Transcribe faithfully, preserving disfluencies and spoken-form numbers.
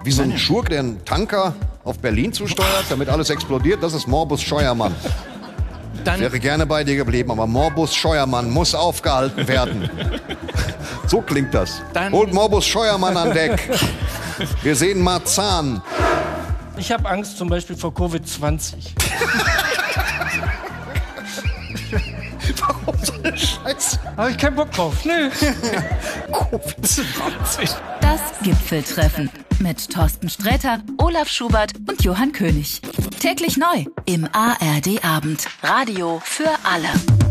wie so ein Schurke, der einen Tanker auf Berlin zusteuert, damit alles explodiert. Das ist Morbus Scheuermann. Dann Ich wäre gerne bei dir geblieben, aber Morbus Scheuermann muss aufgehalten werden. So klingt das. Dann- Holt Morbus Scheuermann an Deck. Wir sehen Marzahn. Ich habe Angst zum Beispiel vor Covid zwanzig. Warum so eine Scheiße? Habe ich keinen Bock drauf. Nö. Covid zwanzig. Das Gipfeltreffen mit Thorsten Sträter, Olaf Schubert und Johann König. Täglich neu im A R D Abend. Radio für alle.